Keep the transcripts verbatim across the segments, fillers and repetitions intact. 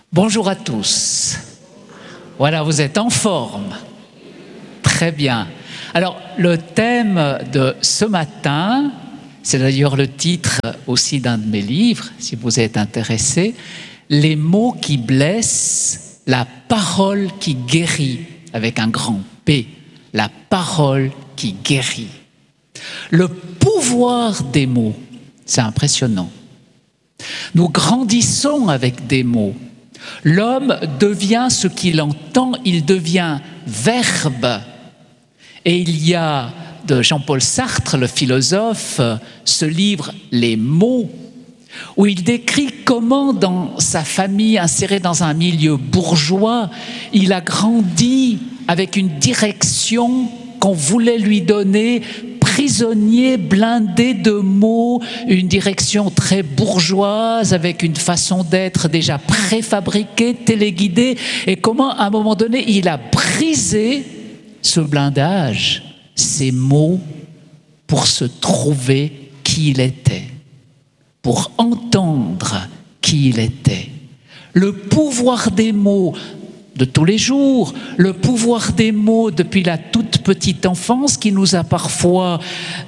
Bonjour à tous. Voilà, vous êtes en forme. Très bien. Alors, le thème de ce matin, c'est d'ailleurs le titre aussi d'un de mes livres, si vous êtes intéressé, « Les mots qui blessent, la parole qui guérit », avec un grand P, la parole qui guérit. Le pouvoir des mots, c'est impressionnant. Nous grandissons avec des mots. L'homme devient ce qu'il entend, il devient verbe. Et il y a de Jean-Paul Sartre, le philosophe, ce livre « Les mots », où il décrit comment dans sa famille, insérée dans un milieu bourgeois, il a grandi avec une direction qu'on voulait lui donner, prisonnier, blindé de mots, une direction très bourgeoise, avec une façon d'être déjà préfabriquée, téléguidée, et comment à un moment donné, il a brisé ce blindage, ces mots, pour se trouver qui il était, pour entendre qui il était. Le pouvoir des mots de tous les jours, le pouvoir des mots depuis la toute petite enfance qui nous a parfois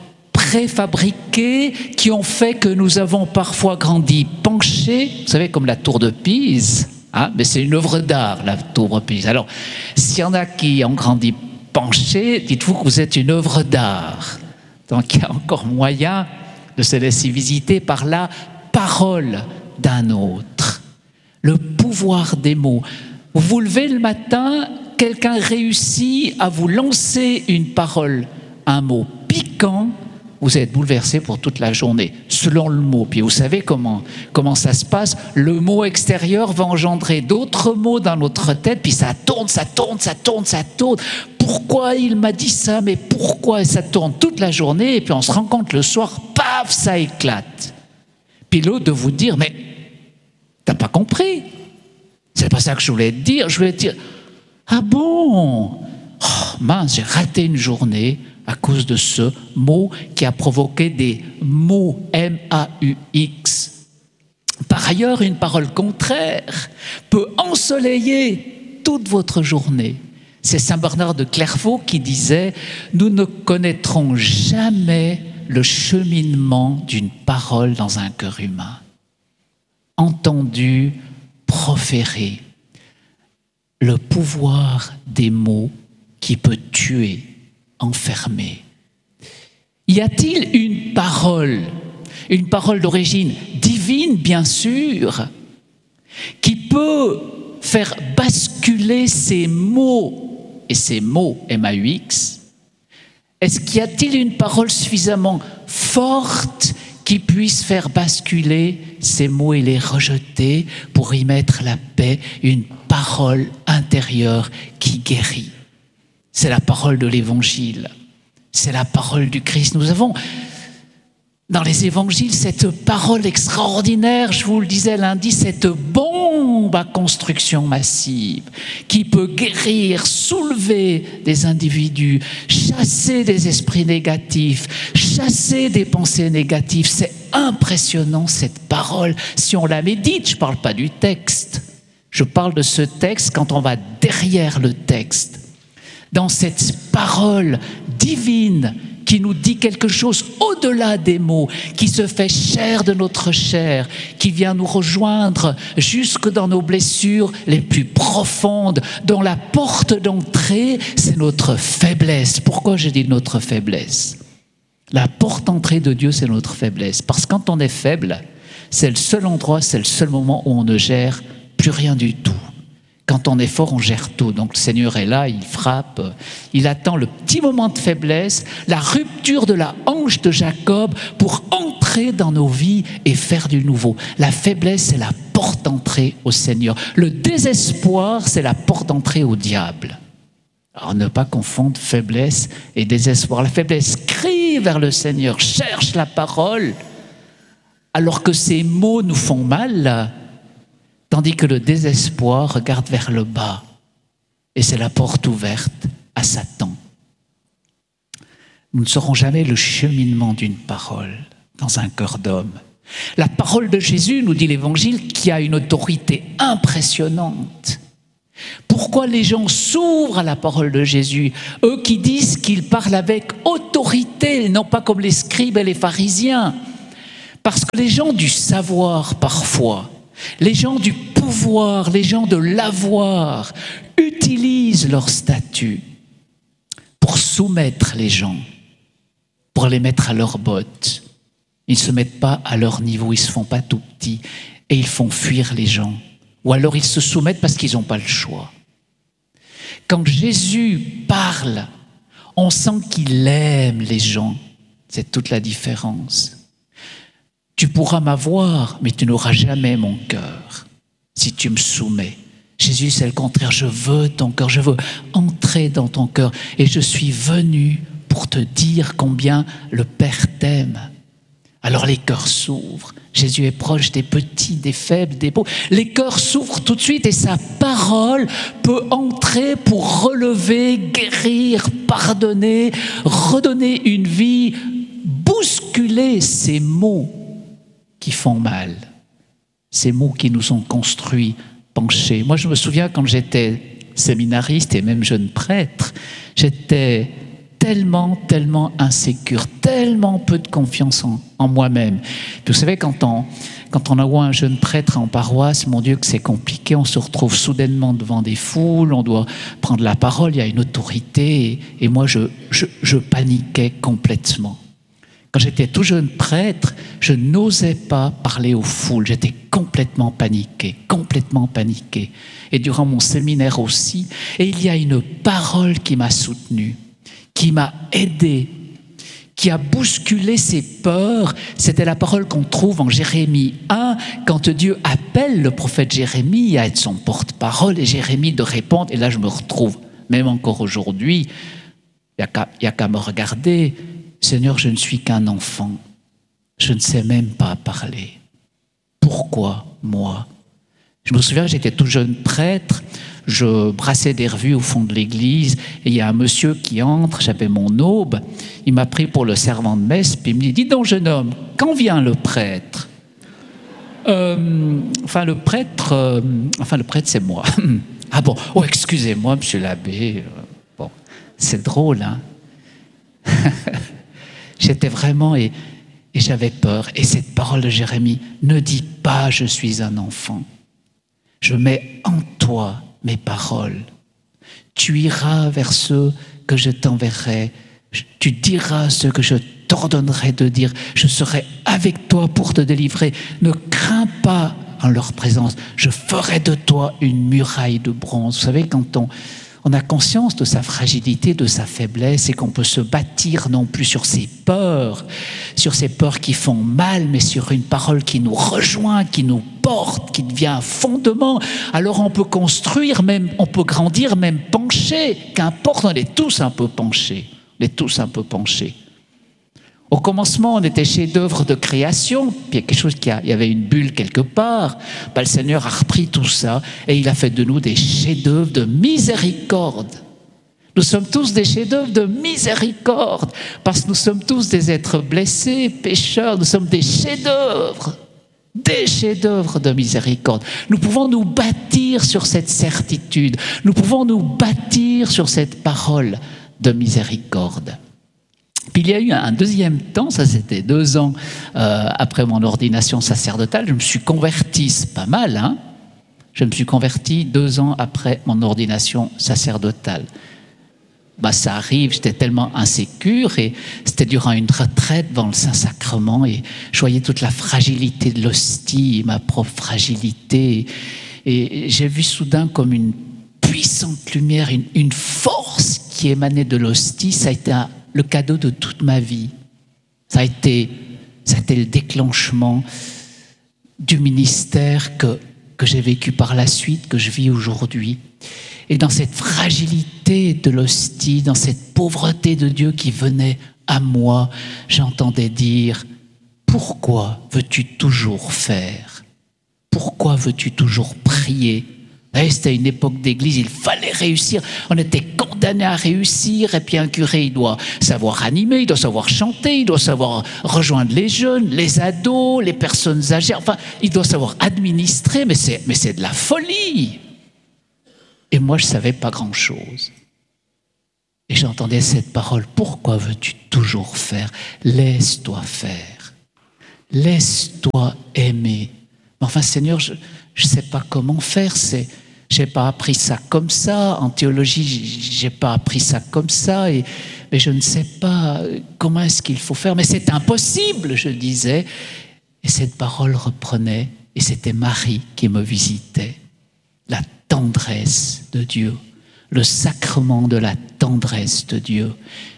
préfabriqués, qui ont fait que nous avons parfois grandi penchés, vous savez, comme la tour de Pise, hein, mais c'est une œuvre d'art, la tour de Pise. Alors, s'il y en a qui ont grandi penchés, dites-vous que vous êtes une œuvre d'art. Donc, il y a encore moyen de se laisser visiter par la parole d'un autre. Le pouvoir des mots. Vous vous levez le matin, quelqu'un réussit à vous lancer une parole, un mot piquant, vous êtes bouleversé pour toute la journée, selon le mot. Puis vous savez comment, comment ça se passe. Le mot extérieur va engendrer d'autres mots dans notre tête, puis ça tourne, ça tourne, ça tourne, ça tourne. Pourquoi il m'a dit ça? Mais pourquoi? Et ça tourne toute la journée, et puis on se rend compte le soir, paf, ça éclate. Puis l'autre de vous dire, mais t'as pas compris? C'est pas ça que je voulais te dire. Je voulais te dire, ah bon? Oh, mince, j'ai raté une journée à cause de ce mot qui a provoqué des mots M A U X. Par ailleurs, une parole contraire peut ensoleiller toute votre journée. C'est saint Bernard de Clairvaux qui disait « Nous ne connaîtrons jamais le cheminement d'une parole dans un cœur humain. » Entendu, proférer, le pouvoir des mots qui peut tuer, enfermer. Y a-t-il une parole, une parole d'origine divine, bien sûr, qui peut faire basculer ces mots, et ces mots M A U X? Est-ce qu'il y a-t-il une parole suffisamment forte qui puisse faire basculer ces mots et les rejeter pour y mettre la paix, une parole intérieure qui guérit? C'est la parole de l'Évangile, c'est la parole du Christ. Nous avons dans les Évangiles cette parole extraordinaire, je vous le disais lundi, cette bombe à construction massive qui peut guérir, soulever des individus, chasser des esprits négatifs, chasser des pensées négatives. C'est impressionnant cette parole. Si on la médite, je ne parle pas du texte, je parle de ce texte quand on va derrière le texte. Dans cette parole divine qui nous dit quelque chose au-delà des mots, qui se fait chair de notre chair, qui vient nous rejoindre jusque dans nos blessures les plus profondes, dont la porte d'entrée, c'est notre faiblesse. Pourquoi j'ai dit notre faiblesse? La porte d'entrée de Dieu, c'est notre faiblesse. Parce que quand on est faible, c'est le seul endroit, c'est le seul moment où on ne gère plus rien du tout. Quand on est fort, on gère tout. Donc le Seigneur est là, il frappe, il attend le petit moment de faiblesse, la rupture de la hanche de Jacob pour entrer dans nos vies et faire du nouveau. La faiblesse, c'est la porte d'entrée au Seigneur. Le désespoir, c'est la porte d'entrée au diable. Alors ne pas confondre faiblesse et désespoir. La faiblesse crie vers le Seigneur, cherche la parole, alors que ces mots nous font mal. Tandis que le désespoir regarde vers le bas et c'est la porte ouverte à Satan. Nous ne saurons jamais le cheminement d'une parole dans un cœur d'homme. La parole de Jésus, nous dit l'Évangile, qui a une autorité impressionnante. Pourquoi les gens s'ouvrent à la parole de Jésus? Eux qui disent qu'ils parlent avec autorité, non pas comme les scribes et les pharisiens. Parce que les gens du savoir, parfois, les gens du pouvoir, les gens de l'avoir, utilisent leur statut pour soumettre les gens, pour les mettre à leurs bottes. Ils ne se mettent pas à leur niveau, ils ne se font pas tout petits et ils font fuir les gens. Ou alors ils se soumettent parce qu'ils n'ont pas le choix. Quand Jésus parle, on sent qu'il aime les gens. C'est toute la différence. Tu pourras m'avoir, mais tu n'auras jamais mon cœur si tu me soumets. Jésus, c'est le contraire. Je veux ton cœur, je veux entrer dans ton cœur. Et je suis venu pour te dire combien le Père t'aime. Alors les cœurs s'ouvrent. Jésus est proche des petits, des faibles, des beaux. Les cœurs s'ouvrent tout de suite et sa parole peut entrer pour relever, guérir, pardonner, redonner une vie, bousculer ces mots qui font mal, ces mots qui nous ont construits, penchés. Moi, je me souviens quand j'étais séminariste et même jeune prêtre, j'étais tellement, tellement insécure, tellement peu de confiance en, en moi-même. Puis vous savez, quand on, quand on envoie un jeune prêtre en paroisse, mon Dieu que c'est compliqué, on se retrouve soudainement devant des foules, on doit prendre la parole, il y a une autorité, et, et moi je, je, je paniquais complètement. Quand j'étais tout jeune prêtre, je n'osais pas parler aux foules, j'étais complètement paniqué, complètement paniqué. Et durant mon séminaire aussi, et il y a une parole qui m'a soutenu, qui m'a aidé, qui a bousculé ces peurs. C'était la parole qu'on trouve en Jérémie un, quand Dieu appelle le prophète Jérémie à être son porte-parole, et Jérémie de répondre, et là je me retrouve, même encore aujourd'hui, il n'y a qu'à, il y a qu'à me regarder, Seigneur, je ne suis qu'un enfant, je ne sais même pas parler. Pourquoi moi? Je me souviens, j'étais tout jeune prêtre, je brassais des revues au fond de l'église, et il y a un monsieur qui entre, j'avais mon aube, il m'a pris pour le servant de messe, puis il me dit, dis donc jeune homme, quand vient le prêtre? euh, Enfin le prêtre, euh, enfin le prêtre c'est moi. Ah bon, oh excusez-moi monsieur l'abbé, bon, c'est drôle hein. J'étais vraiment, et, et j'avais peur. Et cette parole de Jérémie, ne dis pas je suis un enfant. Je mets en toi mes paroles. Tu iras vers ceux que je t'enverrai. Tu diras ce que je t'ordonnerai de dire. Je serai avec toi pour te délivrer. Ne crains pas en leur présence. Je ferai de toi une muraille de bronze. Vous savez, quand on... On a conscience de sa fragilité, de sa faiblesse, et qu'on peut se bâtir non plus sur ses peurs, sur ces peurs qui font mal, mais sur une parole qui nous rejoint, qui nous porte, qui devient un fondement. Alors on peut construire, même, on peut grandir, même pencher. Qu'importe, on est tous un peu penchés. On est tous un peu penchés. Au commencement, on était chef-d'œuvre de création, puis il y a quelque chose qui a, il y avait une bulle quelque part. Ben, le Seigneur a repris tout ça et il a fait de nous des chefs-d'œuvre de miséricorde. Nous sommes tous des chefs-d'œuvre de miséricorde parce que nous sommes tous des êtres blessés, pécheurs. Nous sommes des chefs-d'œuvre, des chefs-d'œuvre de miséricorde. Nous pouvons nous bâtir sur cette certitude. Nous pouvons nous bâtir sur cette parole de miséricorde. Puis il y a eu un deuxième temps, ça c'était deux ans euh, après mon ordination sacerdotale, je me suis converti, c'est pas mal, hein? Je me suis converti deux ans après mon ordination sacerdotale. Bah, ça arrive, j'étais tellement insécure, et c'était durant une retraite dans le Saint-Sacrement, et je voyais toute la fragilité de l'hostie, ma propre fragilité, et j'ai vu soudain comme une puissante lumière, une, une force qui émanait de l'hostie. Ça a été un le cadeau de toute ma vie. Ça a été, ça a été le déclenchement du ministère que, que j'ai vécu par la suite, que je vis aujourd'hui. Et dans cette fragilité de l'hostie, dans cette pauvreté de Dieu qui venait à moi, j'entendais dire, pourquoi veux-tu toujours faire? Pourquoi veux-tu toujours prier? Et c'était une époque d'église, il fallait réussir, on était condamné à réussir, et puis un curé, il doit savoir animer, il doit savoir chanter, il doit savoir rejoindre les jeunes, les ados, les personnes âgées, enfin, il doit savoir administrer, mais c'est, mais c'est de la folie. Et moi, je ne savais pas grand-chose. Et j'entendais cette parole, pourquoi veux-tu toujours faire? Laisse-toi faire, laisse-toi aimer. Mais enfin, Seigneur, je ne sais pas comment faire, c'est... Je n'ai pas appris ça comme ça, en théologie, je n'ai pas appris ça comme ça, et, mais je ne sais pas comment est-ce qu'il faut faire. Mais c'est impossible, je disais. Et cette parole reprenait, et c'était Marie qui me visitait. La tendresse de Dieu, le sacrement de la tendresse de Dieu,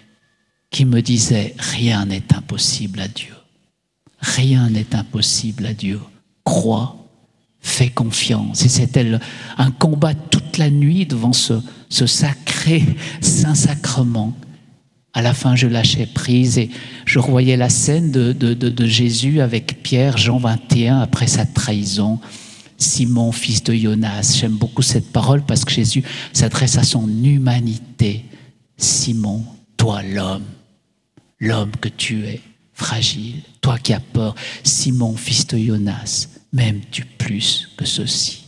qui me disait, rien n'est impossible à Dieu. Rien n'est impossible à Dieu. Crois. Fais confiance. Et c'était un combat toute la nuit devant ce, ce sacré Saint-Sacrement. À la fin, je lâchais prise et je revoyais la scène de, de, de, de Jésus avec Pierre, Jean vingt et un, après sa trahison. Simon, fils de Jonas. J'aime beaucoup cette parole parce que Jésus s'adresse à son humanité. Simon, toi l'homme, l'homme que tu es, fragile, toi qui as peur. Simon, fils de Jonas. M'aimes-tu plus que ceci?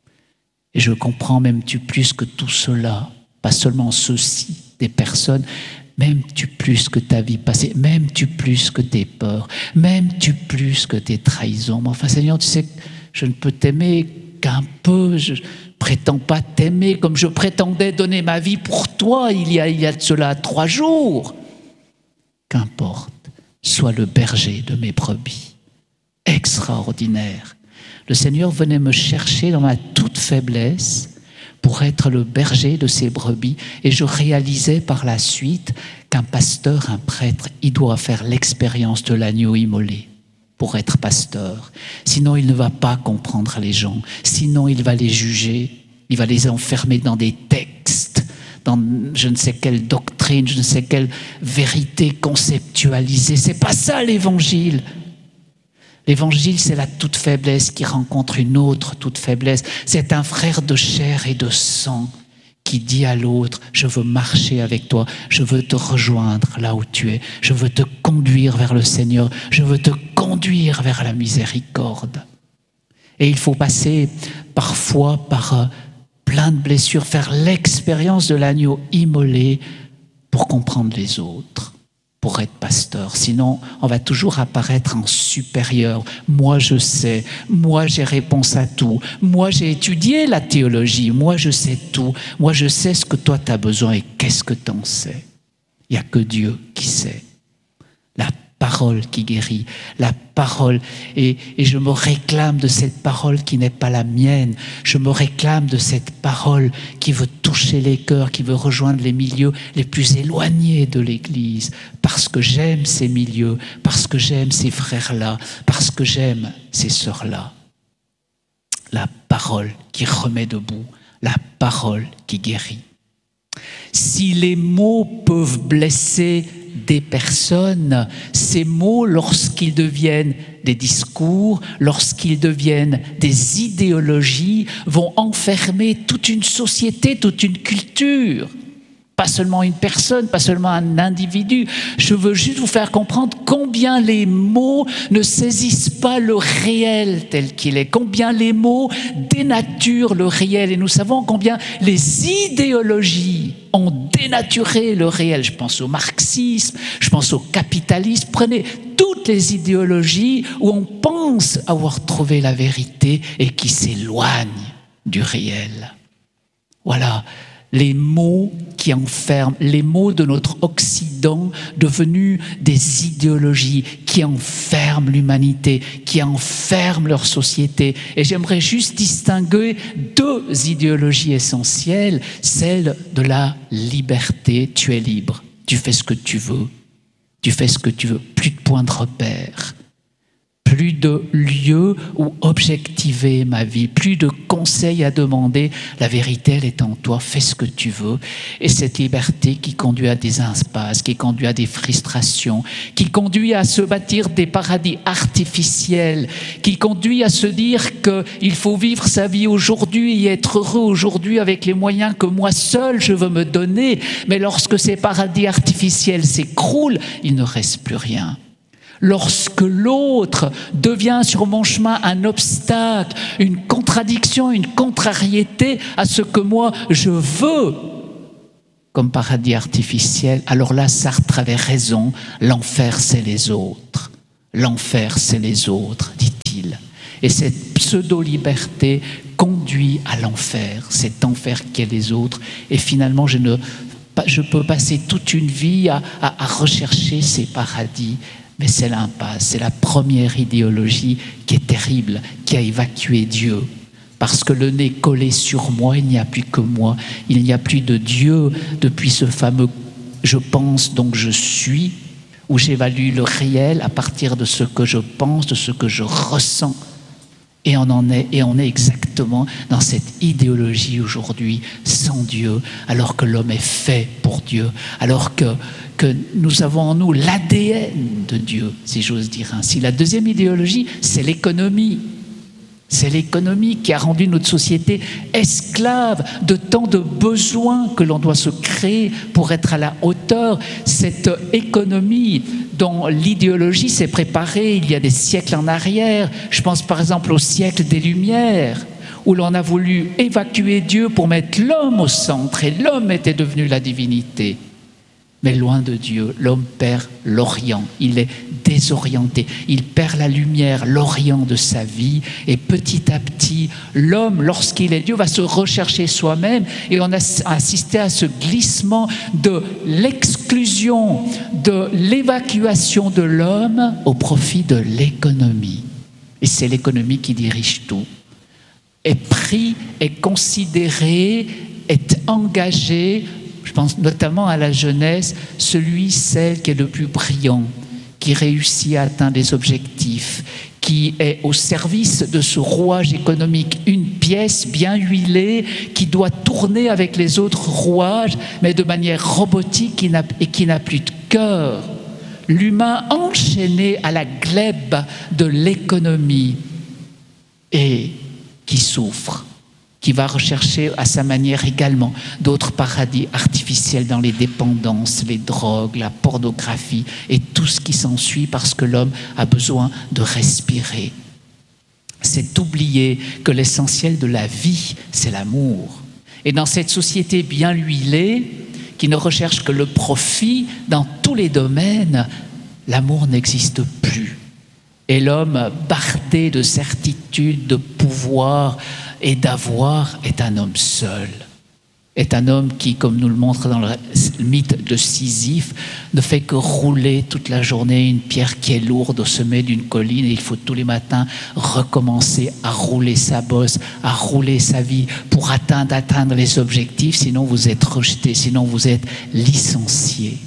Et je comprends, m'aimes-tu plus que tout cela? Pas seulement ceci, des personnes. M'aimes-tu plus que ta vie passée? M'aimes-tu plus que tes peurs? M'aimes-tu plus que tes trahisons? Mais enfin, Seigneur, tu sais que je ne peux t'aimer qu'un peu. Je ne prétends pas t'aimer comme je prétendais donner ma vie pour toi il y a, il y a de cela trois jours. Qu'importe, sois le berger de mes brebis. Extraordinaire. Le Seigneur venait me chercher dans ma toute faiblesse pour être le berger de ses brebis, et je réalisais par la suite qu'un pasteur, un prêtre, il doit faire l'expérience de l'agneau immolé pour être pasteur. Sinon, il ne va pas comprendre les gens. Sinon, il va les juger. Il va les enfermer dans des textes, dans je ne sais quelle doctrine, je ne sais quelle vérité conceptualisée. C'est pas ça l'évangile. L'évangile, c'est la toute faiblesse qui rencontre une autre toute faiblesse. C'est un frère de chair et de sang qui dit à l'autre, je veux marcher avec toi, je veux te rejoindre là où tu es, je veux te conduire vers le Seigneur, je veux te conduire vers la miséricorde. Et il faut passer parfois par euh, plein de blessures, faire l'expérience de l'agneau immolé pour comprendre les autres. Pour être pasteur, sinon on va toujours apparaître en supérieur. Moi je sais, moi j'ai réponse à tout, moi j'ai étudié la théologie, moi je sais tout, moi je sais ce que toi tu as besoin et qu'est-ce que tu en sais. Il n'y a que Dieu qui sait. La parole qui guérit, la parole, et, et je me réclame de cette parole qui n'est pas la mienne, je me réclame de cette parole qui veut toucher les cœurs, qui veut rejoindre les milieux les plus éloignés de l'Église, parce que j'aime ces milieux, parce que j'aime ces frères-là, parce que j'aime ces sœurs-là. La parole qui remet debout, la parole qui guérit. Si les mots peuvent blesser des personnes, ces mots, lorsqu'ils deviennent des discours, lorsqu'ils deviennent des idéologies, vont enfermer toute une société, toute une culture. Pas seulement une personne, pas seulement un individu. Je veux juste vous faire comprendre combien les mots ne saisissent pas le réel tel qu'il est, combien les mots dénaturent le réel. Et nous savons combien les idéologies ont dénaturé le réel. Je pense au marxisme, je pense au capitalisme. Prenez toutes les idéologies où on pense avoir trouvé la vérité et qui s'éloignent du réel. Voilà. Les mots qui enferment, les mots de notre Occident devenus des idéologies qui enferment l'humanité, qui enferment leur société. Et j'aimerais juste distinguer deux idéologies essentielles, celle de la liberté, tu es libre, tu fais ce que tu veux, tu fais ce que tu veux, plus de point de repère, plus plus de lieu où objectiver ma vie, plus de conseils à demander. La vérité, elle est en toi, fais ce que tu veux. Et cette liberté qui conduit à des impasses, qui conduit à des frustrations, qui conduit à se bâtir des paradis artificiels, qui conduit à se dire qu'il faut vivre sa vie aujourd'hui et être heureux aujourd'hui avec les moyens que moi seul je veux me donner. Mais lorsque ces paradis artificiels s'écroulent, il ne reste plus rien. Lorsque l'autre devient sur mon chemin un obstacle, une contradiction, une contrariété à ce que moi je veux comme paradis artificiel, alors là Sartre avait raison, l'enfer c'est les autres. L'enfer c'est les autres, dit-il. Et cette pseudo-liberté conduit à l'enfer, cet enfer qui est les autres. Et finalement, je, ne, je peux passer toute une vie à, à, à rechercher ces paradis. Mais c'est l'impasse, c'est la première idéologie qui est terrible, qui a évacué Dieu. Parce que le nez collé sur moi, il n'y a plus que moi. Il n'y a plus de Dieu depuis ce fameux « je pense donc je suis », où j'évalue le réel à partir de ce que je pense, de ce que je ressens. Et on en est, et on est exactement dans cette idéologie aujourd'hui, sans Dieu, alors que l'homme est fait pour Dieu, alors que, que nous avons en nous l'A D N de Dieu, si j'ose dire ainsi. La deuxième idéologie, c'est l'économie. C'est l'économie qui a rendu notre société esclave de tant de besoins que l'on doit se créer pour être à la hauteur. Cette économie dont l'idéologie s'est préparée il y a des siècles en arrière. Je pense par exemple au siècle des Lumières, où l'on a voulu évacuer Dieu pour mettre l'homme au centre, et l'homme était devenu la divinité. Mais loin de Dieu, l'homme perd l'Orient, il est désorienté, il perd la lumière, l'Orient de sa vie, et petit à petit, l'homme, lorsqu'il est Dieu, va se rechercher soi-même, et on a assisté à ce glissement de l'exclusion, de l'évacuation de l'homme au profit de l'économie. Et c'est l'économie qui dirige tout. Est pris, est considéré, est engagé. Je pense notamment à la jeunesse, celui, celle qui est le plus brillant, qui réussit à atteindre les objectifs, qui est au service de ce rouage économique, une pièce bien huilée qui doit tourner avec les autres rouages, mais de manière robotique et qui n'a plus de cœur. L'humain enchaîné à la glèbe de l'économie et qui souffre, qui va rechercher à sa manière également d'autres paradis artificiels dans les dépendances, les drogues, la pornographie et tout ce qui s'ensuit parce que l'homme a besoin de respirer. C'est oublier que l'essentiel de la vie, c'est l'amour. Et dans cette société bien huilée, qui ne recherche que le profit dans tous les domaines, l'amour n'existe plus. Et l'homme, bardé de certitude, de pouvoir et d'avoir, est un homme seul. Est un homme qui, comme nous le montre dans le mythe de Sisyphe, ne fait que rouler toute la journée une pierre qui est lourde au sommet d'une colline, et il faut tous les matins recommencer à rouler sa bosse, à rouler sa vie pour atteindre, atteindre les objectifs, sinon vous êtes rejeté, sinon vous êtes licencié.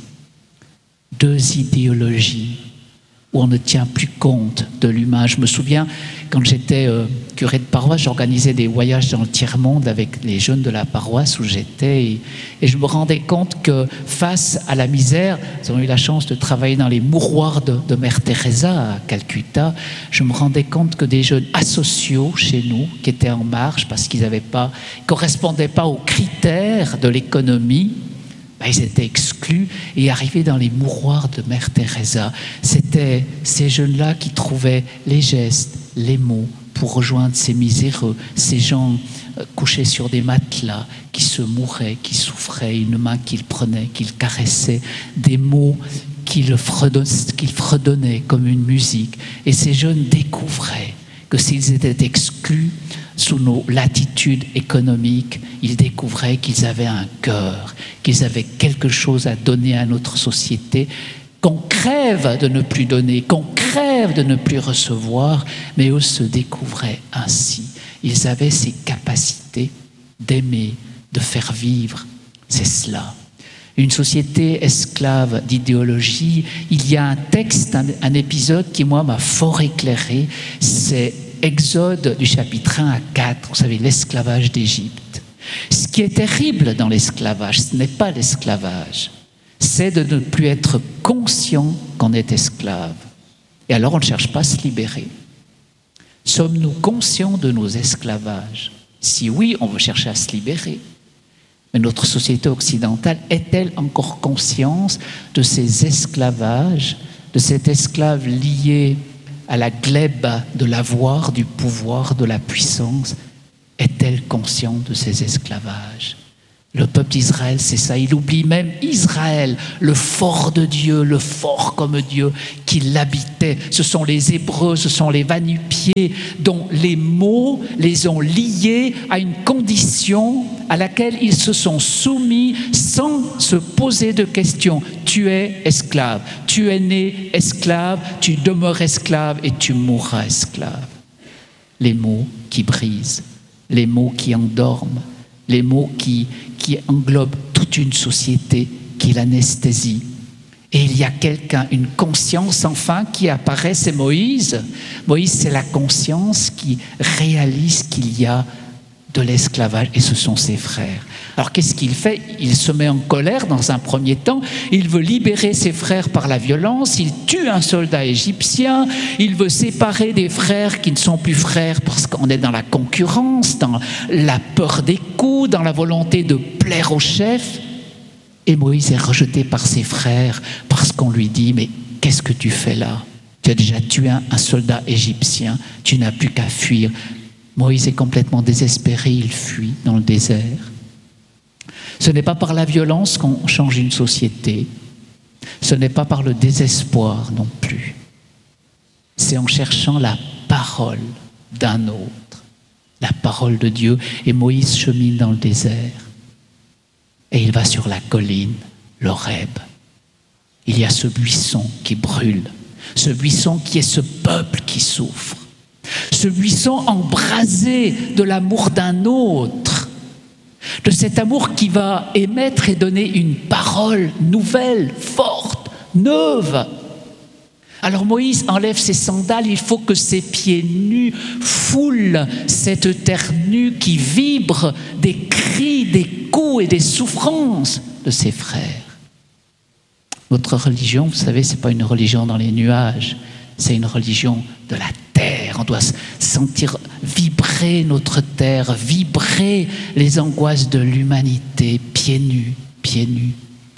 Deux idéologies où on ne tient plus compte de l'humain. Je me souviens, quand j'étais euh, curé de paroisse, j'organisais des voyages dans le tiers-monde avec les jeunes de la paroisse où j'étais, et, et je me rendais compte que face à la misère, nous avons eu la chance de travailler dans les mouroirs de, de Mère Teresa à Calcutta, je me rendais compte que des jeunes asociaux chez nous, qui étaient en marge parce qu'ils n'avaient pas, correspondaient pas aux critères de l'économie, ben, ils étaient exclus et arrivés dans les mouroirs de Mère Teresa. C'était ces jeunes-là qui trouvaient les gestes, les mots pour rejoindre ces miséreux, ces gens couchés sur des matelas, qui se mouraient, qui souffraient, une main qu'ils prenaient, qu'ils caressaient, des mots qu'ils fredonnaient comme une musique. Et ces jeunes découvraient que s'ils étaient exclus sous nos latitudes économiques, ils découvraient qu'ils avaient un cœur, qu'ils avaient quelque chose à donner à notre société, qu'on crève de ne plus donner, qu'on crève de ne plus recevoir, mais eux se découvraient ainsi. Ils avaient ces capacités d'aimer, de faire vivre. C'est cela. une société esclave d'idéologie. Il y a un texte, un, un épisode qui, moi, m'a fort éclairé. C'est Exode du chapitre un à quatre, vous savez, l'esclavage d'Égypte. Ce qui est terrible dans l'esclavage, ce n'est pas l'esclavage, c'est de ne plus être conscient qu'on est esclave. Et alors on ne cherche pas à se libérer. Sommes-nous conscients de nos esclavages? Si oui, on veut chercher à se libérer. Mais notre société occidentale est-elle encore consciente de ces esclavages, de cet esclave lié à la glèbe de l'avoir, du pouvoir, de la puissance? Est-elle consciente de ces esclavages? Le peuple d'Israël, c'est ça. Il oublie même Israël, le fort de Dieu, le fort comme Dieu qui l'habitait. Ce sont les Hébreux, ce sont les va-nu-pieds dont les mots les ont liés à une condition à laquelle ils se sont soumis sans se poser de questions. Tu es esclave, tu es né esclave, tu demeures esclave et tu mourras esclave. Les mots qui brisent, les mots qui endorment, les mots qui, qui englobent toute une société, qui l'anesthésie. Et il y a quelqu'un, une conscience enfin qui apparaît, c'est Moïse. Moïse, c'est la conscience qui réalise qu'il y a de l'esclavage, et ce sont ses frères. Alors qu'est-ce qu'il fait? Il se met en colère dans un premier temps, il veut libérer ses frères par la violence, il tue un soldat égyptien, il veut séparer des frères qui ne sont plus frères parce qu'on est dans la concurrence, dans la peur des coups, dans la volonté de plaire au chef. Et Moïse est rejeté par ses frères parce qu'on lui dit « Mais qu'est-ce que tu fais là? Tu as déjà tué un, un soldat égyptien, tu n'as plus qu'à fuir. » Moïse est complètement désespéré, il fuit dans le désert. Ce n'est pas par la violence qu'on change une société. Ce n'est pas par le désespoir non plus. C'est en cherchant la parole d'un autre, la parole de Dieu. Et Moïse chemine dans le désert. Et il va sur la colline, l'Horeb. Il y a ce buisson qui brûle, ce buisson qui est ce peuple qui souffre. Ce buisson embrasé de l'amour d'un autre, de cet amour qui va émettre et donner une parole nouvelle, forte, neuve. Alors Moïse enlève ses sandales, il faut que ses pieds nus foulent cette terre nue qui vibre des cris, des coups et des souffrances de ses frères. Notre religion, vous savez, ce n'est pas une religion dans les nuages, c'est une religion de la terre. On doit sentir vibrer notre terre, vibrer les angoisses de l'humanité, pieds nus, pieds nus,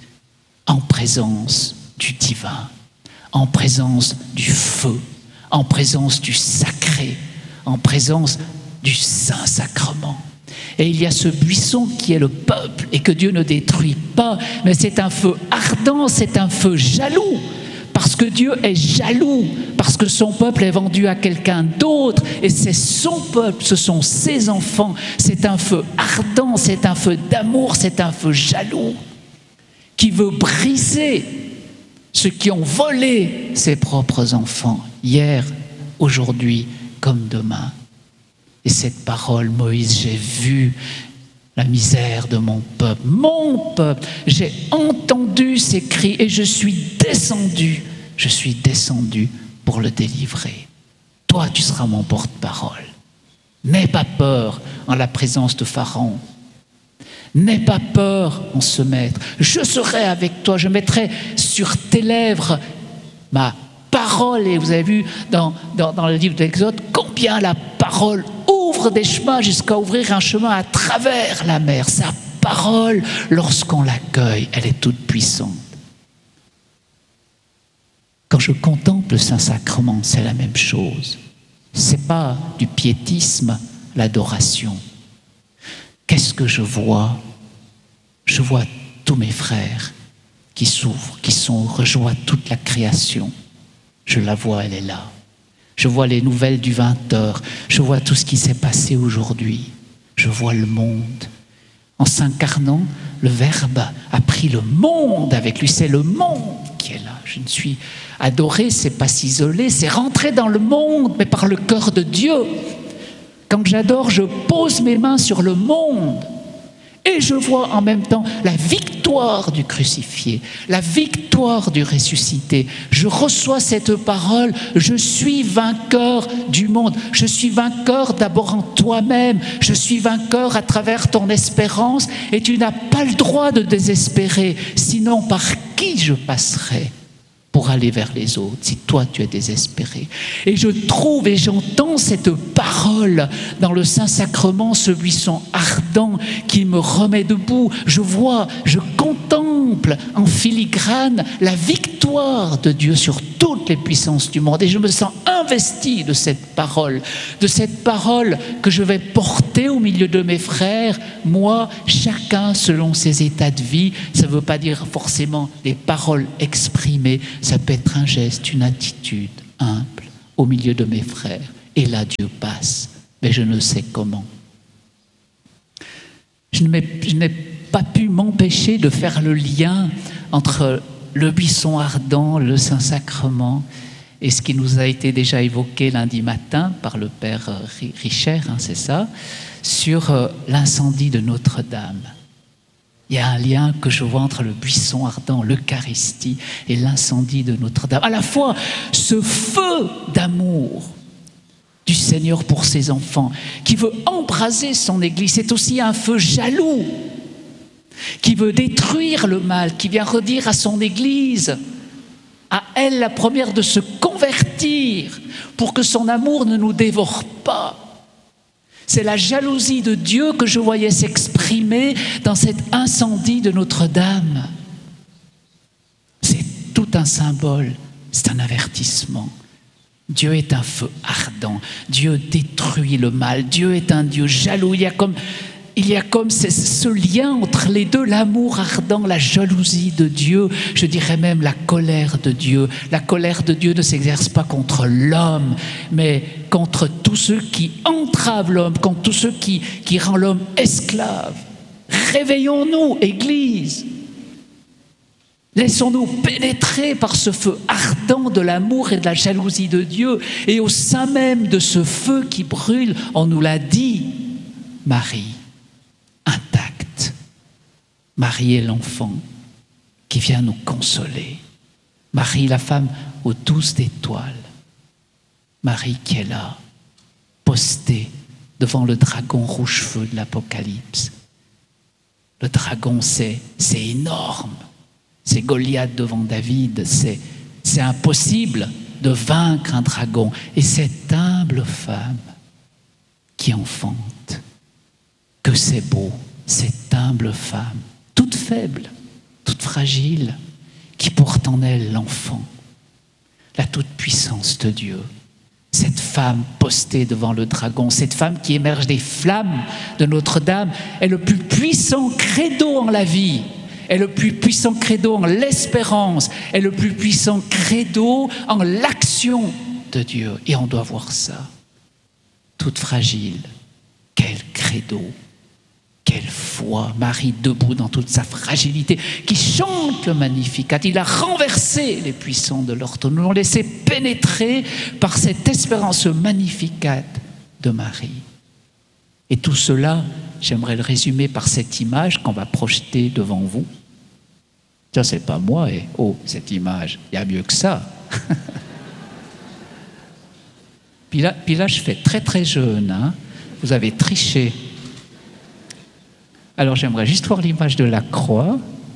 en présence du divin, en présence du feu, en présence du sacré, en présence du Saint-Sacrement. Et il y a ce buisson qui est le peuple et que Dieu ne détruit pas, mais c'est un feu ardent, c'est un feu jaloux. Parce que Dieu est jaloux, parce que son peuple est vendu à quelqu'un d'autre, et c'est son peuple, ce sont ses enfants. C'est un feu ardent, c'est un feu d'amour, c'est un feu jaloux, qui veut briser ceux qui ont volé ses propres enfants, hier, aujourd'hui, comme demain. Et cette parole, Moïse, j'ai vu la misère de mon peuple, mon peuple, j'ai entendu ses cris et je suis descendu, je suis descendu pour le délivrer. Toi, tu seras mon porte-parole. N'aie pas peur en la présence de Pharaon. N'aie pas peur en ce maître. Je serai avec toi, je mettrai sur tes lèvres ma parole. Et vous avez vu dans, dans, dans le livre de l'Exode combien la parole ouvre des chemins jusqu'à ouvrir un chemin à travers la mer. Sa parole, lorsqu'on l'accueille, elle est toute puissante. Quand je contemple le Saint-Sacrement, c'est la même chose. Ce n'est pas du piétisme, l'adoration. Qu'est-ce que je vois? Je vois tous mes frères qui souffrent, qui sont, je vois toute la création. Je la vois, elle est là. Je vois les nouvelles du vingt heures. Je vois tout ce qui s'est passé aujourd'hui. Je vois le monde. En s'incarnant, le Verbe a pris le monde avec lui. C'est le monde qui est là. Je ne suis adoré, c'est pas s'isoler, c'est rentrer dans le monde, mais par le cœur de Dieu. Quand j'adore, je pose mes mains sur le monde et je vois en même temps la victoire victoire du crucifié, la victoire du ressuscité. Je reçois cette parole, je suis vainqueur du monde, je suis vainqueur d'abord en toi-même, je suis vainqueur à travers ton espérance et tu n'as pas le droit de désespérer, sinon par qui je passerai pour aller vers les autres, si toi tu es désespéré. Et je trouve et j'entends cette parole dans le Saint-Sacrement, ce buisson ardent qui me remet debout. Je vois, je contemple en filigrane la victoire de Dieu sur toutes les puissances du monde. Et je me sens investi de cette parole, de cette parole que je vais porter au milieu de mes frères, moi, chacun selon ses états de vie. Ça ne veut pas dire forcément des paroles exprimées, ça peut être un geste, une attitude humble au milieu de mes frères. Et là, Dieu passe, mais je ne sais comment. Je n'ai pas pu m'empêcher de faire le lien entre le buisson ardent, le Saint-Sacrement, et ce qui nous a été déjà évoqué lundi matin par le Père Richer, hein, c'est ça, sur euh, l'incendie de Notre-Dame. Il y a un lien que je vois entre le buisson ardent, l'Eucharistie et l'incendie de Notre-Dame. À la fois, ce feu d'amour du Seigneur pour ses enfants, qui veut embraser son Église, c'est aussi un feu jaloux, qui veut détruire le mal, qui vient redire à son Église, à elle la première, de se convertir pour que son amour ne nous dévore pas. C'est la jalousie de Dieu que je voyais s'exprimer dans cet incendie de Notre-Dame. C'est tout un symbole, c'est un avertissement. Dieu est un feu ardent, Dieu détruit le mal, Dieu est un Dieu jaloux. Il y a comme, il y a comme ce, ce lien entre les deux, l'amour ardent, la jalousie de Dieu, je dirais même la colère de Dieu. La colère de Dieu ne s'exerce pas contre l'homme, mais contre tous ceux qui entravent l'homme, contre tous ceux qui, qui rendent l'homme esclave. Réveillons-nous, Église. Laissons-nous pénétrer par ce feu ardent de l'amour et de la jalousie de Dieu. Et au sein même de ce feu qui brûle, on nous l'a dit, Marie, intacte. Marie est l'enfant qui vient nous consoler. Marie, la femme aux douze étoiles. Marie qui est là, postée devant le dragon rouge-feu de l'Apocalypse. Le dragon, c'est, c'est énorme. C'est Goliath devant David. C'est, c'est impossible de vaincre un dragon. Et cette humble femme qui enfante, que c'est beau, cette humble femme, toute faible, toute fragile, qui porte en elle l'enfant, la toute-puissance de Dieu. Cette femme postée devant le dragon, cette femme qui émerge des flammes de Notre-Dame, est le plus puissant credo en la vie, est le plus puissant credo en l'espérance, est le plus puissant credo en l'action de Dieu. Et on doit voir ça. Toute fragile, quel credo, quelle foi, Marie debout dans toute sa fragilité, qui chante le Magnificat. Il a renversé les puissants de l'orthodoxie. Nous l'ont laissé pénétrer par cette espérance Magnificat de Marie. Et tout cela, j'aimerais le résumer par cette image qu'on va projeter devant vous. Ça, c'est pas moi, et oh, cette image, il y a mieux que ça. puis, là, puis là, je fais très très jeune, hein. Vous avez triché. Alors j'aimerais juste voir l'image de la croix.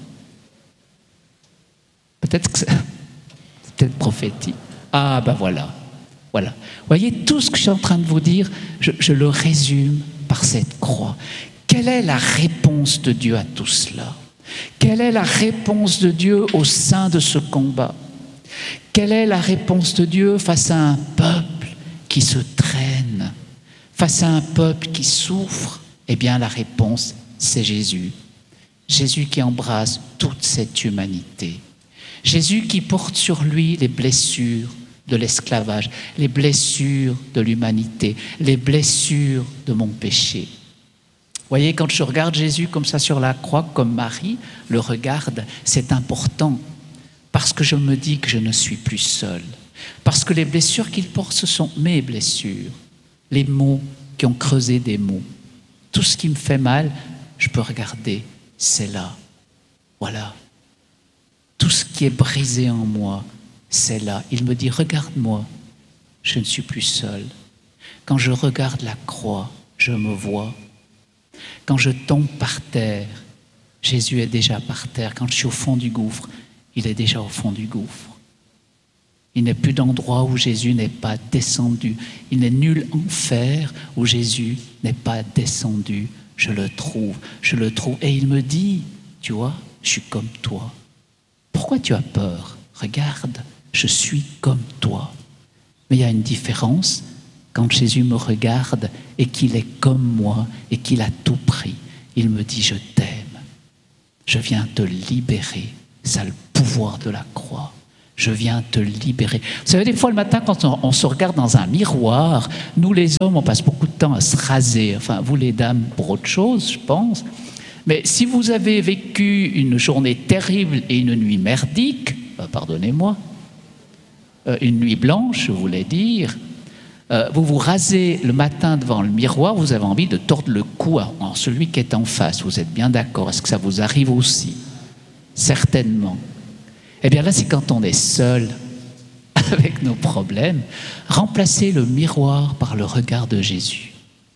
Peut-être que c'est, c'est peut-être prophétique. Ah ben voilà, voilà. Vous voyez, tout ce que je suis en train de vous dire, je, je le résume par cette croix. Quelle est la réponse de Dieu à tout cela? Quelle est la réponse de Dieu au sein de ce combat? Quelle est la réponse de Dieu face à un peuple qui se traîne, face à un peuple qui souffre? Eh bien la réponse, c'est Jésus. Jésus qui embrasse toute cette humanité. Jésus qui porte sur lui les blessures de l'esclavage, les blessures de l'humanité, les blessures de mon péché. Vous voyez, quand je regarde Jésus comme ça sur la croix, comme Marie le regarde, c'est important parce que je me dis que je ne suis plus seul. Parce que les blessures qu'il porte, ce sont mes blessures. Les mots qui ont creusé des mots. Tout ce qui me fait mal, je peux regarder, c'est là. Voilà. Tout ce qui est brisé en moi, c'est là. Il me dit, regarde-moi, je ne suis plus seul. Quand je regarde la croix, je me vois. Quand je tombe par terre, Jésus est déjà par terre. Quand je suis au fond du gouffre, il est déjà au fond du gouffre. Il n'est plus d'endroit où Jésus n'est pas descendu. Il n'est nul enfer où Jésus n'est pas descendu. Je le trouve, je le trouve. Et il me dit, tu vois, je suis comme toi. Pourquoi tu as peur? Regarde, je suis comme toi. Mais il y a une différence quand Jésus me regarde et qu'il est comme moi et qu'il a tout pris. Il me dit, je t'aime. Je viens te libérer. C'est le pouvoir de la croix. Je viens te libérer. Vous savez, des fois le matin, quand on, on se regarde dans un miroir, nous les hommes, on passe beaucoup de temps à se raser. Enfin, vous les dames, pour autre chose, je pense. Mais si vous avez vécu une journée terrible et une nuit merdique, euh, pardonnez-moi, euh, une nuit blanche, je voulais dire, euh, vous vous rasez le matin devant le miroir, vous avez envie de tordre le cou à, à celui qui est en face. Vous êtes bien d'accord? Est-ce que ça vous arrive aussi? Certainement. Eh bien là, c'est quand on est seul avec nos problèmes, remplacer le miroir par le regard de Jésus.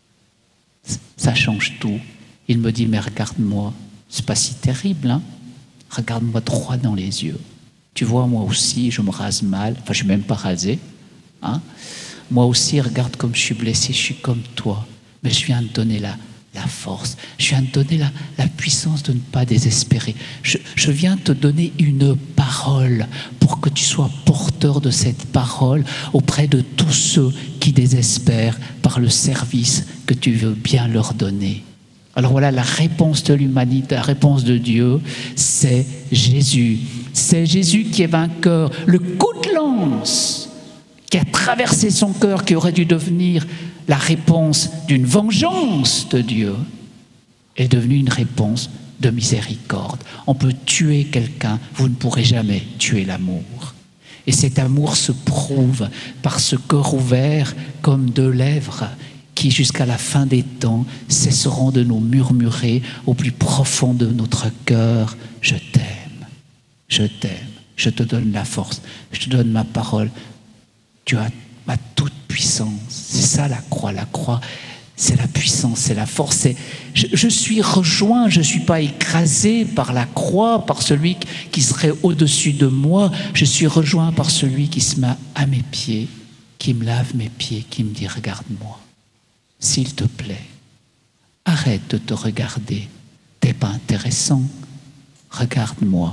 Ça change tout. Il me dit, mais regarde-moi, c'est pas si terrible, hein? Regarde-moi droit dans les yeux. Tu vois, moi aussi, je me rase mal, enfin, je ne suis même pas rasé. Hein? Moi aussi, regarde comme je suis blessé, je suis comme toi. Mais je viens de donner la, la force, je viens de donner la, la puissance de ne pas désespérer. Je, je viens te donner une parole pour que tu sois porteur de cette parole auprès de tous ceux qui désespèrent par le service que tu veux bien leur donner. Alors voilà, la réponse de l'humanité, la réponse de Dieu, c'est Jésus. C'est Jésus qui est vainqueur. Le coup de lance qui a traversé son cœur, qui aurait dû devenir la réponse d'une vengeance de Dieu, est devenu une réponse de miséricorde. On peut tuer quelqu'un, vous ne pourrez jamais tuer l'amour. Et cet amour se prouve par ce cœur ouvert comme deux lèvres qui, jusqu'à la fin des temps, cesseront de nous murmurer au plus profond de notre cœur, « Je t'aime, je t'aime, je te donne la force, je te donne ma parole, tu as ma toute puissance. » C'est ça la croix, la croix, c'est la puissance, c'est la force. C'est, je, je suis rejoint, je ne suis pas écrasé par la croix, par celui qui serait au-dessus de moi. Je suis rejoint par celui qui se met à mes pieds, qui me lave mes pieds, qui me dit « Regarde-moi, s'il te plaît, arrête de te regarder, t'es pas intéressant, regarde-moi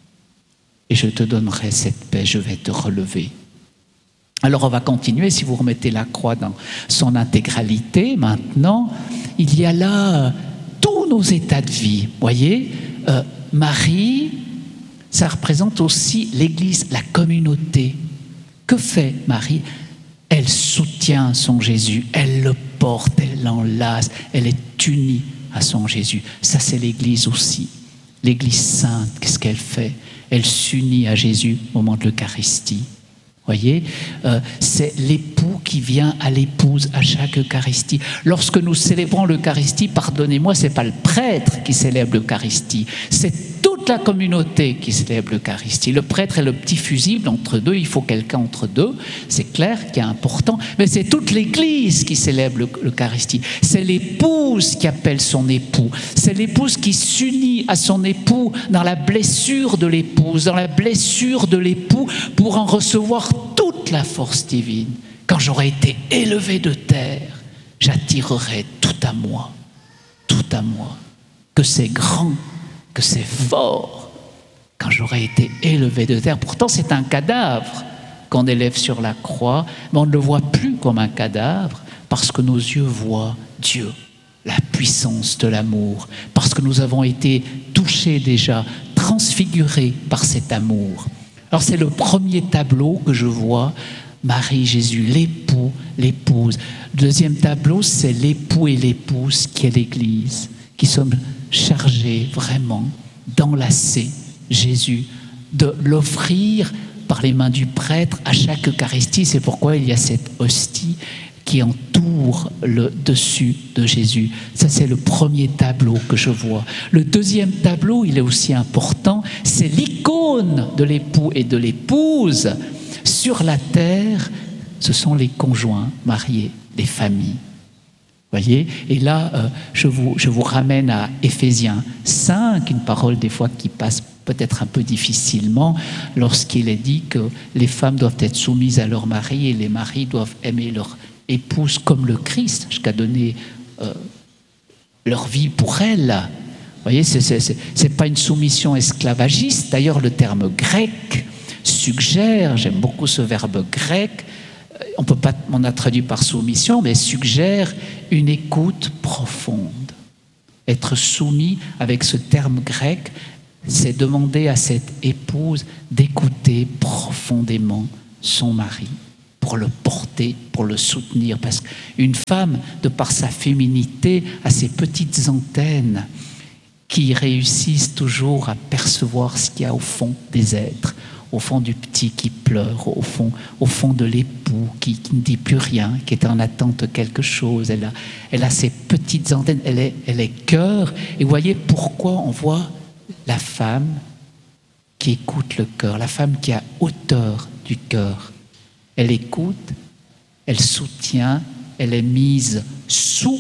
et je te donnerai cette paix, je vais te relever. » Alors on va continuer, si vous remettez la croix dans son intégralité, maintenant, il y a là tous nos états de vie. Vous voyez, euh, Marie, ça représente aussi l'Église, la communauté. Que fait Marie? Elle soutient son Jésus, elle le porte, elle l'enlace, elle est unie à son Jésus. Ça, c'est l'Église aussi. L'Église sainte, qu'est-ce qu'elle fait? Elle s'unit à Jésus au moment de l'Eucharistie. Voyez, euh, c'est l'époux qui vient à l'épouse à chaque Eucharistie. Lorsque nous célébrons l'Eucharistie, pardonnez-moi, c'est pas le prêtre qui célèbre l'Eucharistie, c'est toute la communauté qui célèbre l'Eucharistie. Le prêtre est le petit fusible entre deux, il faut quelqu'un entre deux, c'est clair qu'il est important, mais c'est toute l'Église qui célèbre l'Eucharistie. C'est l'épouse qui appelle son époux, c'est l'épouse qui s'unit à son époux dans la blessure de l'épouse, dans la blessure de l'époux pour en recevoir toute la force divine. Quand j'aurai été élevé de terre, j'attirerai tout à moi, tout à moi, que c'est grand, que c'est fort, quand j'aurai été élevé de terre. Pourtant, c'est un cadavre qu'on élève sur la croix, mais on ne le voit plus comme un cadavre parce que nos yeux voient Dieu, la puissance de l'amour, parce que nous avons été touchés déjà, transfigurés par cet amour. Alors c'est le premier tableau que je vois, Marie, Jésus, l'époux, l'épouse. Le deuxième tableau, c'est l'époux et l'épouse qui est l'Église, qui sommes chargés vraiment d'enlacer Jésus, de l'offrir par les mains du prêtre à chaque Eucharistie. C'est pourquoi il y a cette hostie qui entoure le dessus de Jésus. Ça, c'est le premier tableau que je vois. Le deuxième tableau, il est aussi important, c'est l'icône de l'époux et de l'épouse. Sur la terre, ce sont les conjoints mariés, les familles. Voyez, et là, euh, je, vous, je vous ramène à Éphésiens cinq, une parole des fois qui passe peut-être un peu difficilement, lorsqu'il est dit que les femmes doivent être soumises à leur mari et les maris doivent aimer leur épouse comme le Christ, jusqu'à donner euh, leur vie pour elle. Vous voyez, ce n'est pas une soumission esclavagiste. D'ailleurs, le terme grec suggère, j'aime beaucoup ce verbe grec, on peut pas, on a traduit par soumission, mais suggère une écoute profonde. Être soumis avec ce terme grec, c'est demander à cette épouse d'écouter profondément son mari, pour le porter, pour le soutenir. Parce qu'une femme, de par sa féminité, a ces petites antennes qui réussissent toujours à percevoir ce qu'il y a au fond des êtres, au fond du petit qui pleure, au fond, au fond de l'époux qui, qui ne dit plus rien, qui est en attente de quelque chose. Elle a, elle a ces petites antennes, elle est, elle est cœur. Et vous voyez pourquoi on voit la femme qui écoute le cœur, la femme qui a hauteur du cœur. Elle écoute, elle soutient, elle est mise sous,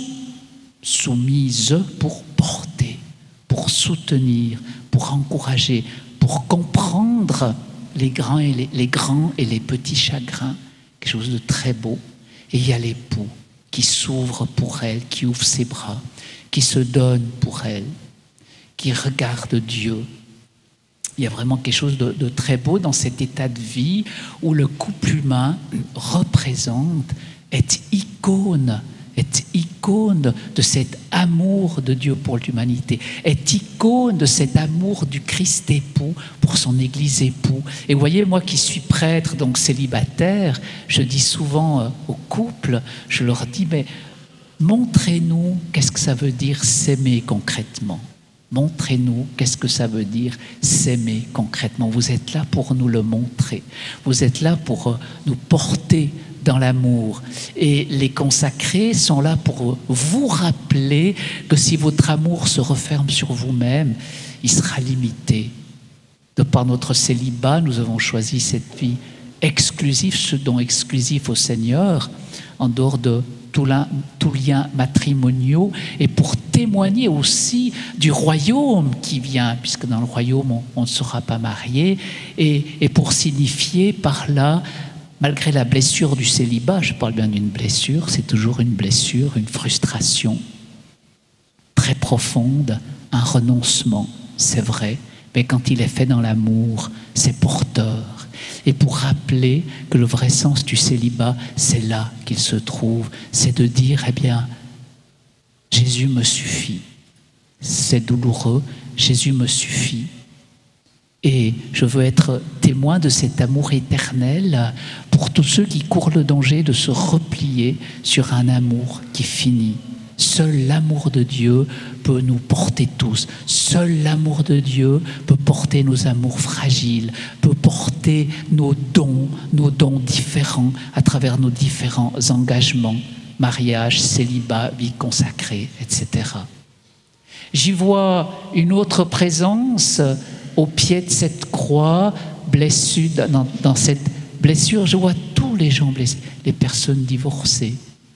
soumise pour porter, pour soutenir, pour encourager, pour comprendre les grands et les, les grands et les petits chagrins, quelque chose de très beau. Et il y a l'époux qui s'ouvre pour elle, qui ouvre ses bras, qui se donne pour elle, qui regarde Dieu. Il y a vraiment quelque chose de, de très beau dans cet état de vie où le couple humain représente, est icône, est icône de cet amour de Dieu pour l'humanité, est icône de cet amour du Christ époux pour son Église époux. Et vous voyez, moi qui suis prêtre, donc célibataire, je dis souvent euh, aux couples, je leur dis, mais montrez-nous qu'est-ce que ça veut dire s'aimer concrètement. Montrez-nous qu'est-ce que ça veut dire s'aimer concrètement. Vous êtes là pour nous le montrer. Vous êtes là pour euh, nous porter dans l'amour. Et les consacrés sont là pour vous rappeler que si votre amour se referme sur vous-même, il sera limité. De par notre célibat, nous avons choisi cette vie exclusive, ce don exclusif au Seigneur, en dehors de tout lien, tout lien matrimoniaux, et pour témoigner aussi du royaume qui vient, puisque dans le royaume, on, on ne sera pas marié, et, et pour signifier par là, malgré la blessure du célibat, je parle bien d'une blessure, c'est toujours une blessure, une frustration très profonde, un renoncement, c'est vrai, mais quand il est fait dans l'amour, c'est porteur. Et pour rappeler que le vrai sens du célibat, c'est là qu'il se trouve, c'est de dire, eh bien, Jésus me suffit. C'est douloureux, Jésus me suffit. Et je veux être témoin de cet amour éternel pour tous ceux qui courent le danger de se replier sur un amour qui finit. Seul l'amour de Dieu peut nous porter tous. Seul l'amour de Dieu peut porter nos amours fragiles, peut porter nos dons, nos dons différents à travers nos différents engagements, mariage, célibat, vie consacrée, et cetera. J'y vois une autre présence au pied de cette croix, blessure, dans, dans cette blessure, je vois tous les gens blessés, les personnes divorcées,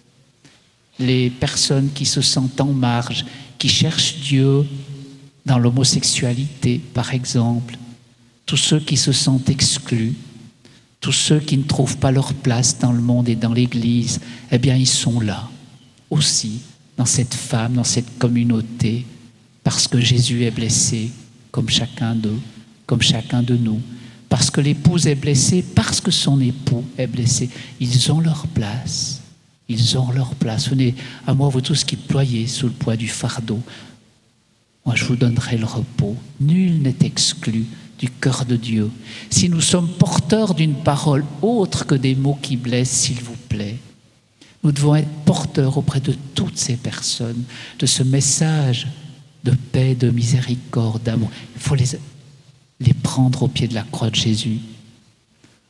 les personnes qui se sentent en marge, qui cherchent Dieu dans l'homosexualité, par exemple, tous ceux qui se sentent exclus, tous ceux qui ne trouvent pas leur place dans le monde et dans l'Église, eh bien, ils sont là, aussi, dans cette femme, dans cette communauté, parce que Jésus est blessé, comme chacun d'eux, comme chacun de nous, parce que l'épouse est blessée, parce que son époux est blessé. Ils ont leur place. Ils ont leur place. Venez à moi, vous tous qui ployez sous le poids du fardeau. Moi, je vous donnerai le repos. Nul n'est exclu du cœur de Dieu. Si nous sommes porteurs d'une parole autre que des mots qui blessent, s'il vous plaît, nous devons être porteurs auprès de toutes ces personnes, de ce message de paix, de miséricorde, d'amour. Il faut les, les prendre au pied de la croix de Jésus.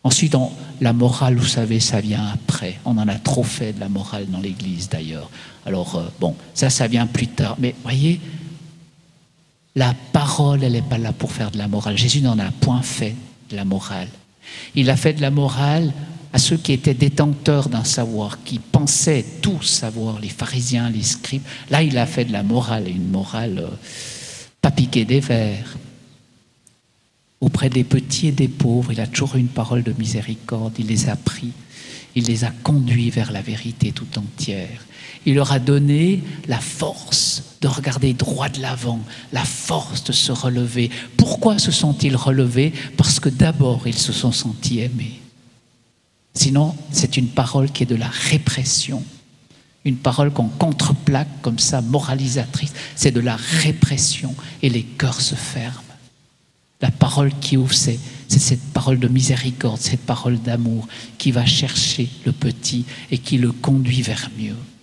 Ensuite, on, la morale, vous savez, ça vient après. On en a trop fait de la morale dans l'Église, d'ailleurs. Alors, euh, bon, ça, ça vient plus tard. Mais voyez, la parole, elle n'est pas là pour faire de la morale. Jésus n'en a point fait de la morale. Il a fait de la morale à ceux qui étaient détenteurs d'un savoir, qui pensaient tout savoir, les pharisiens, les scribes. Là, il a fait de la morale, une morale euh, pas piquée des vers. Auprès des petits et des pauvres, il a toujours eu une parole de miséricorde, il les a pris, il les a conduits vers la vérité tout entière. Il leur a donné la force de regarder droit de l'avant, la force de se relever. Pourquoi se sont-ils relevés? Parce que d'abord, ils se sont sentis aimés. Sinon, c'est une parole qui est de la répression. Une parole qu'on contreplaque comme ça, moralisatrice. C'est de la répression et les cœurs se ferment. La parole qui ouvre, c'est, c'est cette parole de miséricorde, cette parole d'amour qui va chercher le petit et qui le conduit vers mieux.